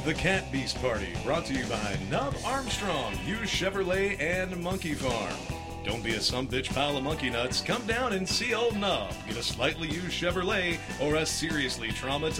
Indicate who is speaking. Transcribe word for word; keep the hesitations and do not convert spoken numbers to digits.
Speaker 1: The Cat Beast Party, brought to you by Nub Armstrong, Hughes Chevrolet, and Monkey Farm. Don't be a some bitch pile of monkey nuts. Come down and see old Nub. Get a slightly used Chevrolet or a seriously traumatized